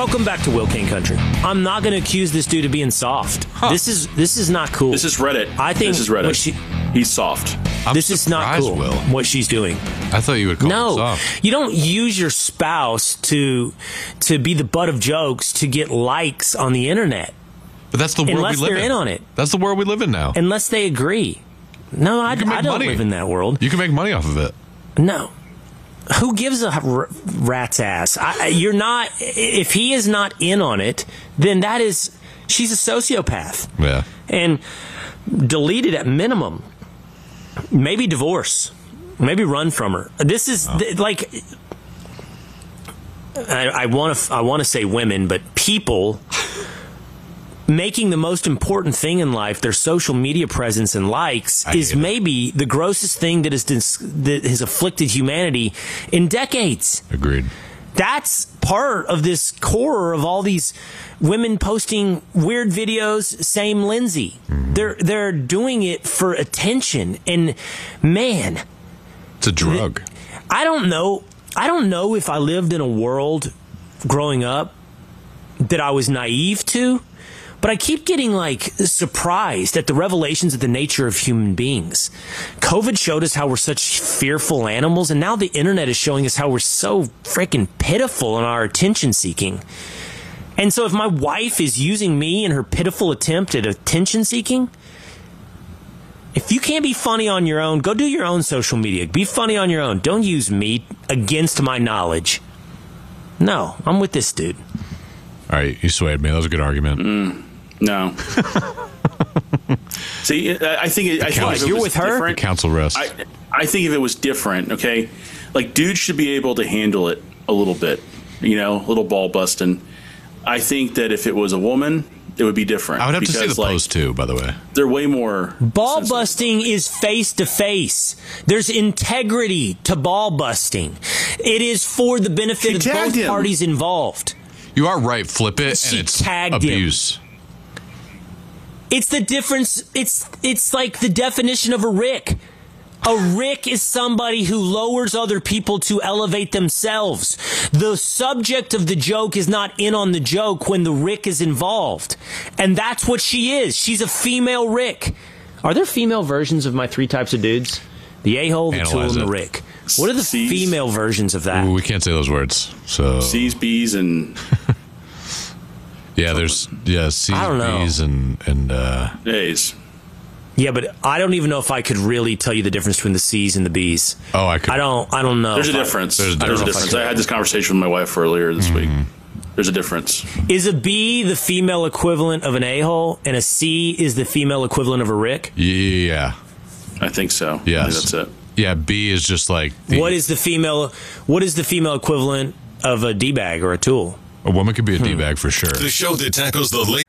Welcome back to Will King Country. I'm not going to accuse this dude of being soft. Huh. This is not cool. This is Reddit. I think this is Reddit. He's soft. This is not cool. Will. What she's doing. I thought you would call him soft. You don't use your spouse to be the butt of jokes to get likes on the internet. But that's the world we live in. Unless they're in on it. That's the world we live in now. Unless they agree. No, I don't money. live in that world. You can make money off of it. No. Who gives a rat's ass? You're not. If he is not in on it, then she's a sociopath. Yeah. And delete it at minimum. Maybe divorce. Maybe run from her. This is like. I want to say women, but people making the most important thing in life, their social media presence and likes, is maybe the grossest thing that has afflicted humanity in decades. Agreed. That's part of this core of all these women posting weird videos, same Lindsay. Mm-hmm. They're doing it for attention, and man, it's a drug. I don't know if I lived in a world growing up that I was naive to. But I keep getting, surprised at the revelations of the nature of human beings. COVID showed us how we're such fearful animals, and now the internet is showing us how we're so freaking pitiful in our attention-seeking. And so if my wife is using me in her pitiful attempt at attention-seeking, if you can't be funny on your own, go do your own social media. Be funny on your own. Don't use me against my knowledge. No, I'm with this dude. All right, you swayed me. That was a good argument. No. See, I think you're with her. Different, council rest. I think if it was different, okay, dudes should be able to handle it a little bit, a little ball busting. I think that if it was a woman, it would be different. I would have to see the post too, by the way. They're way more ball sensitive. Busting is face to face. There's integrity to ball busting. It is for the benefit of both parties involved. You are right. Flip it, She and it's tagged abuse. him. It's the difference. It's like the definition of a Rick. A Rick is somebody who lowers other people to elevate themselves. The subject of the joke is not in on the joke when the Rick is involved. And that's what she is. She's a female Rick. Are there female versions of my three types of dudes? The a-hole, the tool, and the Rick. What are the female versions of that? Ooh, we can't say those words. So C's, B's, and... yeah, there's C's, B's, and A's. Yeah, but I don't even know if I could really tell you the difference between the C's and the B's. Oh, I could. I don't know. There's a difference. There's a difference. I had this conversation with my wife earlier this week. There's a difference. Is a B the female equivalent of an a-hole, and a C is the female equivalent of a Rick? Yeah. I think so. Yes. I think that's it. Yeah, B is just like... What is the female equivalent of a D-bag or a tool? A woman could be a D-bag for sure. The show that tackles the